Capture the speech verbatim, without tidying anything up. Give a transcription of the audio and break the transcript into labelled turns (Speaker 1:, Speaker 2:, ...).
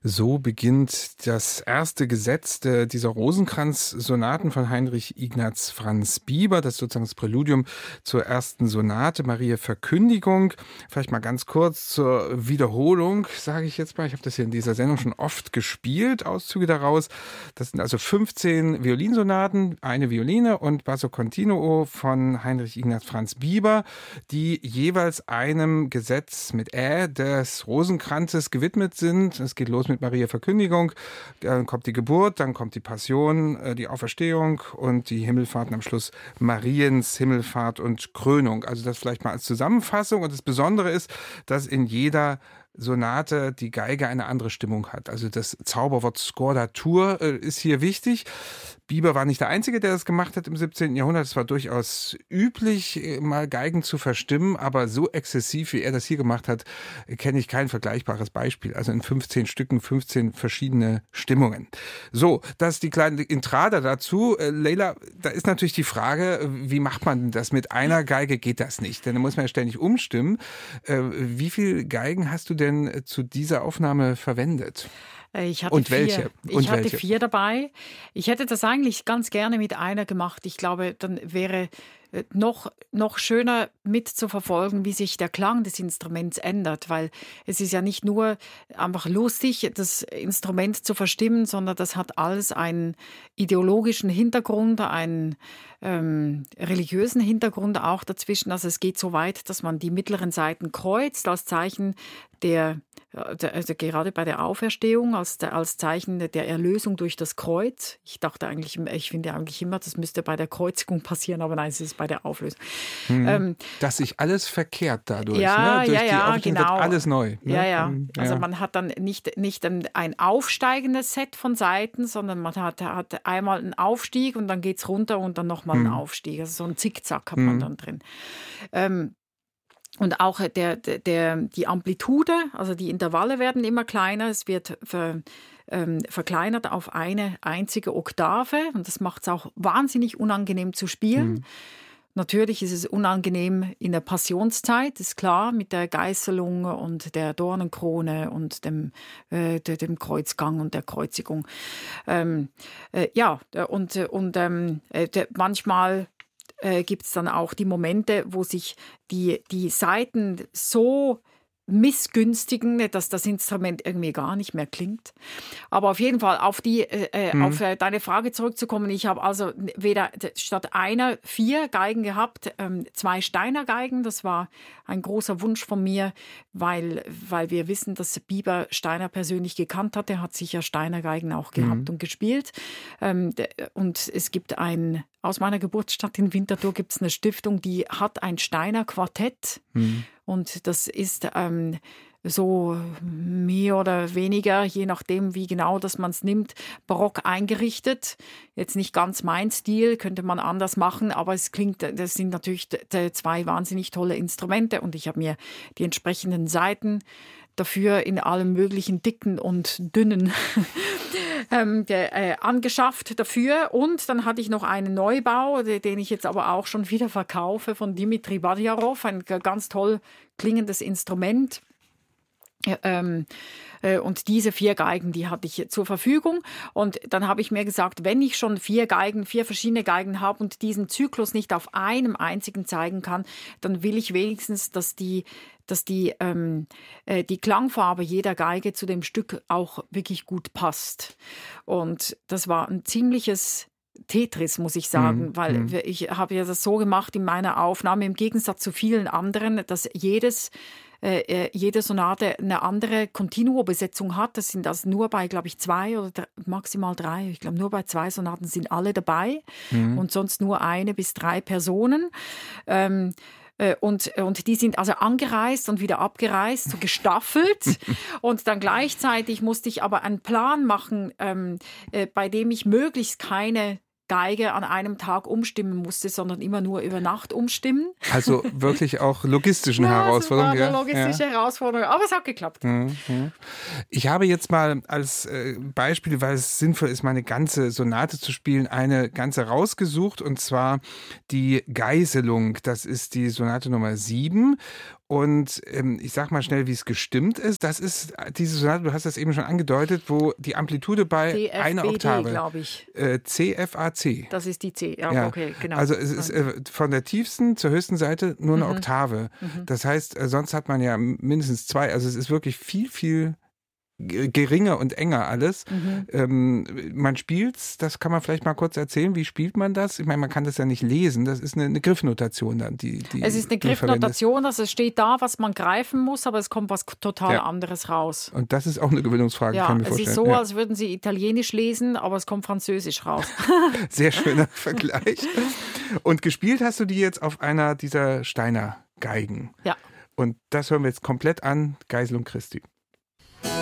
Speaker 1: So beginnt das erste Gesetz der, dieser Rosenkranz-Sonaten von Heinrich Ignaz Franz Bieber. Das ist sozusagen das Präludium zur ersten Sonate, Mariä Verkündigung. Vielleicht mal ganz kurz zur Wiederholung, sage ich jetzt mal. Ich habe das hier in dieser Sendung schon oft gespielt, Auszüge daraus. Das sind also fünfzehn Violinsonaten, eine Violine und Basso Continuo von Heinrich Ignaz Franz Bieber, die jeweils einem Gesetz mit Ä des Rosenkranzes gewidmet sind. Es geht los mit Mariä Verkündigung, dann kommt die Geburt, dann kommt die Passion, die Auferstehung und die Himmelfahrt und am Schluss Mariens Himmelfahrt und Krönung. Also das vielleicht mal als Zusammenfassung. Und das Besondere ist, dass in jeder Sonate die Geige eine andere Stimmung hat. Also das Zauberwort Scordatur äh, ist hier wichtig. Bieber war nicht der Einzige, der das gemacht hat im siebzehnten Jahrhundert. Es war durchaus üblich, mal Geigen zu verstimmen, aber so exzessiv, wie er das hier gemacht hat, kenne ich kein vergleichbares Beispiel. Also in fünfzehn Stücken, fünfzehn verschiedene Stimmungen. So, das ist die kleine Intrada dazu. Äh, Leila, da ist natürlich die Frage, wie macht man das? Mit einer Geige geht das nicht, denn da muss man ja ständig umstimmen. Äh, wie viele Geigen hast du denn zu dieser Aufnahme verwendet?
Speaker 2: Ich hatte
Speaker 1: Und
Speaker 2: vier.
Speaker 1: welche? Und
Speaker 2: ich hatte
Speaker 1: welche?
Speaker 2: vier dabei. Ich hätte das eigentlich ganz gerne mit einer gemacht. Ich glaube, dann wäre noch, noch schöner mitzuverfolgen, wie sich der Klang des Instruments ändert, weil es ist ja nicht nur einfach lustig, das Instrument zu verstimmen, sondern das hat alles einen ideologischen Hintergrund, einen ähm, religiösen Hintergrund auch dazwischen. Also es geht so weit, dass man die mittleren Saiten kreuzt als Zeichen der, also gerade bei der Auferstehung, als, als Zeichen der Erlösung durch das Kreuz. Ich dachte eigentlich, ich finde eigentlich immer, das müsste bei der Kreuzigung passieren, aber nein, es ist bei der Auflösung.
Speaker 1: Hm.
Speaker 2: Ähm,
Speaker 1: Dass sich alles verkehrt dadurch.
Speaker 2: Ja,
Speaker 1: ne? Durch
Speaker 2: ja,
Speaker 1: die
Speaker 2: ja,
Speaker 1: Aufstehung
Speaker 2: genau.
Speaker 1: wird alles neu. Ne?
Speaker 2: Ja, ja.
Speaker 1: Hm,
Speaker 2: Also
Speaker 1: ja.
Speaker 2: man hat dann nicht, nicht ein, ein aufsteigendes Set von Saiten, sondern man hat, hat einmal einen Aufstieg und dann geht es runter und dann nochmal einen
Speaker 1: Hm.
Speaker 2: Aufstieg. Also so ein Zickzack hat
Speaker 1: Hm.
Speaker 2: man dann drin. Ähm, Und auch der, der, die Amplitude, also die Intervalle werden immer kleiner. Es wird ver, ähm, verkleinert auf eine einzige Oktave. Und das macht es auch wahnsinnig unangenehm zu spielen. Mhm. Natürlich ist es unangenehm in der Passionszeit, ist klar, mit der Geißelung und der Dornenkrone und dem, äh, dem Kreuzgang und der Kreuzigung. Ähm, äh, ja, und, und ähm, äh, manchmal Äh, gibt es dann auch die Momente, wo sich die, die Saiten so missgünstigen, dass das Instrument irgendwie gar nicht mehr klingt. Aber auf jeden Fall auf, die, äh, mhm. auf äh, deine Frage zurückzukommen. Ich habe also weder statt einer vier Geigen gehabt, ähm, zwei Steiner Geigen. Das war ein großer Wunsch von mir, weil, weil wir wissen, dass Bieber Steiner persönlich gekannt hat. Er hat sicher Steiner Geigen auch gehabt mhm. und gespielt. Ähm, und es gibt ein, aus meiner Geburtsstadt in Winterthur gibt es eine Stiftung, die hat ein Steiner Quartett. Mhm. Und das ist ähm, so mehr oder weniger, je nachdem, wie genau das man es nimmt, barock eingerichtet. Jetzt nicht ganz mein Stil, könnte man anders machen, aber es klingt, das sind natürlich zwei wahnsinnig tolle Instrumente und ich habe mir die entsprechenden Saiten dafür in allem möglichen Dicken und Dünnen ähm, der, äh, angeschafft dafür. Und dann hatte ich noch einen Neubau, den ich jetzt aber auch schon wieder verkaufe, von Dimitri Badjarov, ein ganz toll klingendes Instrument. Ähm, äh, und diese vier Geigen, die hatte ich zur Verfügung. Und dann habe ich mir gesagt, wenn ich schon vier Geigen, vier verschiedene Geigen habe und diesen Zyklus nicht auf einem einzigen zeigen kann, dann will ich wenigstens, dass die dass die, ähm, äh, die Klangfarbe jeder Geige zu dem Stück auch wirklich gut passt. Und das war ein ziemliches Tetris, muss ich sagen, mm, weil mm. ich habe ja das so gemacht in meiner Aufnahme, im Gegensatz zu vielen anderen, dass jedes Äh, jede Sonate eine andere Continuo-Besetzung hat. Das sind also nur bei, glaube ich, zwei oder drei, maximal drei. Ich glaube, nur bei zwei Sonaten sind alle dabei mhm. und sonst nur eine bis drei Personen. Ähm, äh, und, und die sind also angereist und wieder abgereist, so gestaffelt. Und dann gleichzeitig musste ich aber einen Plan machen, ähm, äh, bei dem ich möglichst keine Geige an einem Tag umstimmen musste, sondern immer nur über Nacht umstimmen.
Speaker 1: Also wirklich auch logistische
Speaker 2: ja,
Speaker 1: Herausforderung.
Speaker 2: Das war eine logistische ja. Herausforderung, aber es hat geklappt.
Speaker 1: Mhm. Ich habe jetzt mal als Beispiel, weil es sinnvoll ist, meine ganze Sonate zu spielen, eine ganze rausgesucht, und zwar die Geißelung. Das ist die Sonate Nummer sieben. Und ähm, ich sag mal schnell, wie es gestimmt ist. Das ist diese Sonate, du hast das eben schon angedeutet, wo die Amplitude bei einer Oktave,
Speaker 2: glaube ich.
Speaker 1: Äh, C, F, A, C.
Speaker 2: Das ist die C, ja,
Speaker 1: ja.
Speaker 2: okay, genau.
Speaker 1: Also es ist äh, von der tiefsten zur höchsten Seite nur eine
Speaker 2: Mhm.
Speaker 1: Oktave.
Speaker 2: Mhm.
Speaker 1: Das heißt, äh, sonst hat man ja mindestens zwei. Also es ist wirklich viel, viel geringer und enger alles.
Speaker 2: Mhm.
Speaker 1: Ähm, man spielt's, das kann man vielleicht mal kurz erzählen. Wie spielt man das? Ich meine, man kann das ja nicht lesen. Das ist eine, eine Griffnotation dann. Die, die
Speaker 2: Es ist eine Griffnotation, also es steht da, was man greifen muss, aber es kommt was total
Speaker 1: ja.
Speaker 2: anderes raus.
Speaker 1: Und das ist auch eine Gewöhnungsfrage,
Speaker 2: ja,
Speaker 1: kann ich mir
Speaker 2: es
Speaker 1: vorstellen.
Speaker 2: ist so,
Speaker 1: ja.
Speaker 2: als würden Sie Italienisch lesen, aber es kommt Französisch raus.
Speaker 1: Sehr schöner Vergleich. Und gespielt hast du die jetzt auf einer dieser Steiner Geigen.
Speaker 2: Ja.
Speaker 1: Und das hören wir jetzt komplett an, Geisel und Christi.